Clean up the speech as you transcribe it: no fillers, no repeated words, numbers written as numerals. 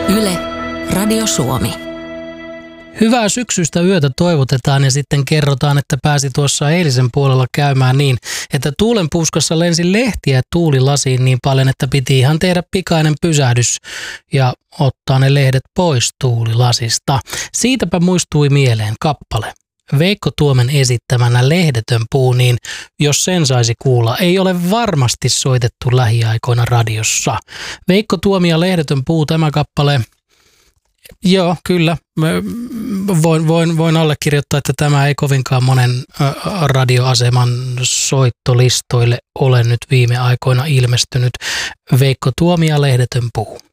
Yle, Radio Suomi. Hyvää syksystä yötä toivotetaan ja sitten kerrotaan, että pääsi tuossa eilisen puolella käymään niin, että tuulenpuuskassa lensi lehtiä tuulilasiin niin paljon, että piti ihan tehdä pikainen pysähdys ja ottaa ne lehdet pois tuulilasista. Siitäpä muistui mieleen kappale. Veikko Tuomen esittämänä Lehdetön puu, niin jos sen saisi kuulla, ei ole varmasti soitettu lähiaikoina radiossa. Veikko Tuomi ja Lehdetön puu, tämä kappale. Joo, kyllä. Voin allekirjoittaa, että tämä ei kovinkaan monen radioaseman soittolistoille ole nyt viime aikoina ilmestynyt. Veikko Tuomi ja Lehdetön puu.